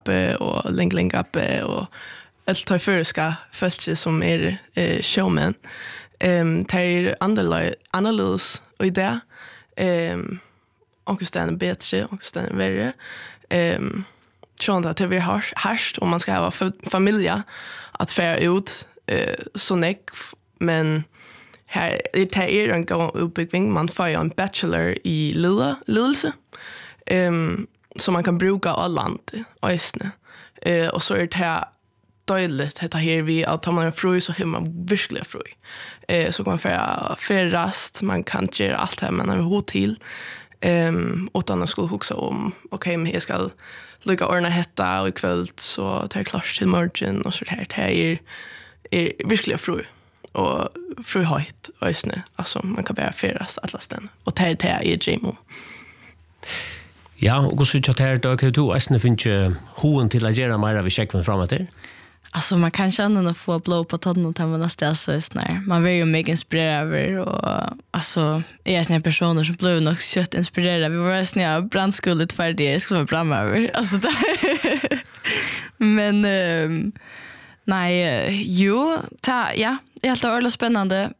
och Länglängappe och allt tar förska fölkje som showman. Tar annorlunda och det och stanna bättre och stanna värre. Sånt att det blir harst om man ska ha familja att färra ut så näck men här är en uppbyggning man får en bachelor i ledelse som man kan bruka all land ösne och så är det här dåligt det här vi att man är fri så hemma verkligen fri så kan man färrast man kan göra allt här man har hot till utan att skulle huxa om okej men jag ska lycka ordna hetta och ikväll så tar jag klart till morgon och så här det är verkligen fri och frihet ösne alltså man kan bara färdas alla ställen och ta i gym. Ja, och så chatta här då kan du ösne finna hoen till att göra mer av checken framåt där. Alltså man kan känna att få blå på tonnen och ta med nästa så är man vill ju mycket inspirerad och alltså är såna personer som blev nog kött inspirerade. Vi var såna brandskullet färdiga skulle vara bra med alltså men nej jo ja det är helt ordentligt spännande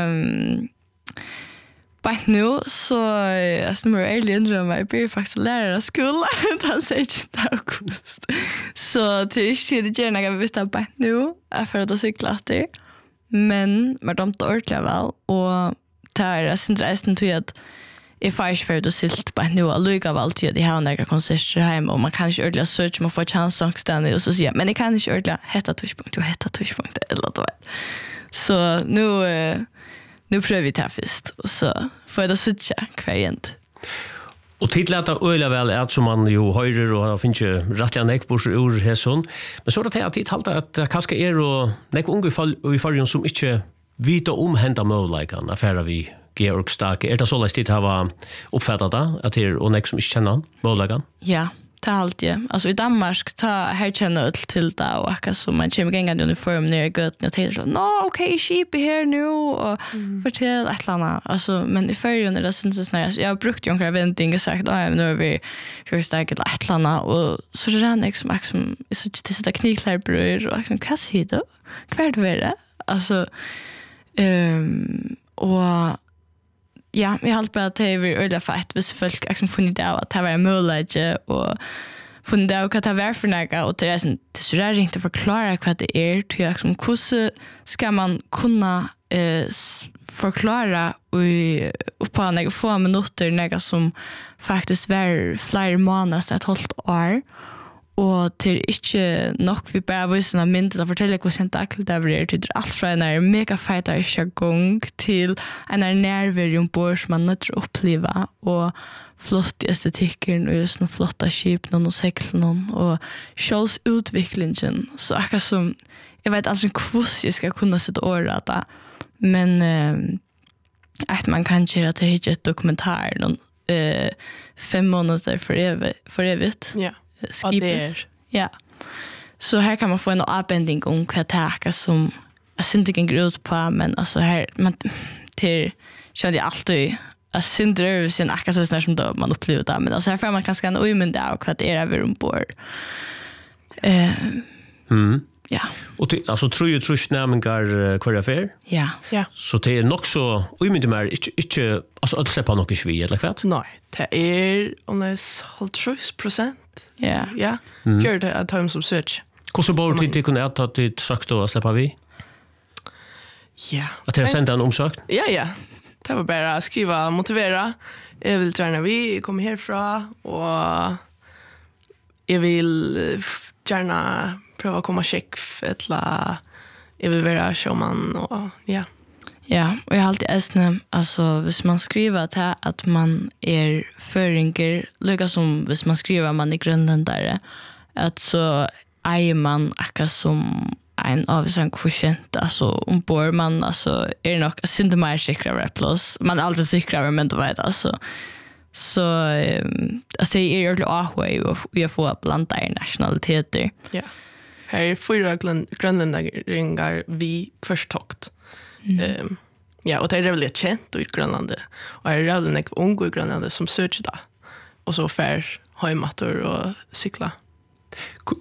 but nu så jag är ärlig ändå jag blir faktiskt lärare i skolan den säger inte august så till det gärna jag vet att but nu är för att cykla där men med de ordentligt väl och tar jag syns till att if I för att silt but nu alluga väl till det här några konserter hemma och man kan inte ordentligt search man får chans att stanna och så säga men det kan inte ordentligt heta touchpunkt eller då så nu prövar vi det först och så får det sitta kvarjent. Och titlat att öla väl är som man ju hörer och finns ju rättliga näckbors ur häson. Men så det att det halta att kanske är och näck ungefär i förrjun som inte vita hända möjligheten affärer vi Georg Stake. Är det så lätt att ha uppfattat det att det och näck som inte känner möjligheten? Ja. Det är alltid. Alltså i Danmark här känner jag till det och akkurat som man kommer gänga i uniform när jag går ut och tänker så okej, sheep är här nu och fortell ett eller annat. Alltså, men i förrjun är det syns så jag har brukt ju en vändning och sagt nu är vi körstärket ett eller annat och så det är liksom så det sitter kniklärbröd och liksom, vad säger du? Kvart vad är det? Alltså och ja, jag har alltid bara att det är öde för att hvis folk liksom funnit av att det var en möjlighet och funnit av vad det var för något och det är så där inte förklara vad det är till liksom, hur ska man kunna förklara och på några få minuter något som faktiskt var flera månader sedan ett halvt år och till inte nog vi bara visar en mynd att fortälja hur sentakligt det blir till allt från en mega fighter jargong till en nerver ombord som man inte uppleva och flott estetiken och just flotta skip och seglen och shows utvecklingen så akkurat som jag vet alltså hur jag ska kunna sätta ord det men att man kan göra det är ett dokumentär någon 5 månader för evigt. Ja. Skipet. Ja. Så här kan man få en avbändning om vad det är som jag syns inte går ut på men alltså här man till kände jag alltid jag syns det sen akkurat så som då man upplever det men alltså här får man kanske en omyndig av vad det är över ombord. Ja. Och alltså tror ju nämningar kvar affär? Ja. Ja. Så det är nog så omyndig mer inte alltså att släppa något i Sverige eller vad? Nej, det är ungefär 30%. Ja. Ja. Gör det att ha som search. Hur så borde det kunna att det sagt då släppa vi? Ja. Att jag sända en omsökt? Ja. Det var bara att skriva motivera. Jag vill gärna vi kommer härifrån och jag vill gärna pröva att komma check eller jag vill vara showman och ja. Ja, och jag har alltid ästna, alltså hvis man skriver till att man är föringer, lika som hvis man skriver att man är grönländare, att så är man akkurat som en avsang kvotient, alltså ombord man alltså är nog inte mer säkrare plus, man är alltid säkrare men du vet alltså. Så alltså det är ju away och vi får blanda i nationaliteter. Ja. Här är 4 grönländare vi kvarstokt. Ja, och det är väldigt känt i Grönland. Och det är väldigt unga i Grönland som söker det. Och så fär hajmatter och cykla